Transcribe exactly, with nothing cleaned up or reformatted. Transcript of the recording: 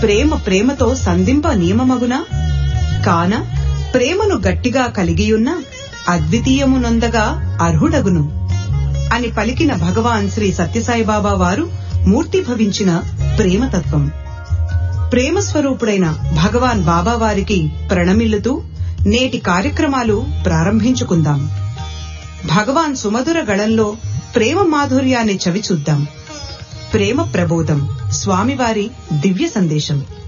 ప్రేమ ప్రేమతో సంధింప నియమమగునా కాన ప్రేమను గట్టిగా కలిగియున్న అద్వితీయమునొందగా అర్హుడగును అని పలికిన భగవాన్ శ్రీ సత్యసాయిబాబా వారు మూర్తిభవించిన ప్రేమతత్వం. ప్రేమ స్వరూపుడైన భగవాన్ బాబా వారికి ప్రణమిల్లుతూ నేటి కార్యక్రమాలు ప్రారంభించుకుందాం. భగవాన్ సుమధుర గళంలో ప్రేమ మాధుర్యాన్ని చవిచూద్దాం. ప్రేమ ప్రబోధం, స్వామివారి దివ్య సందేశం.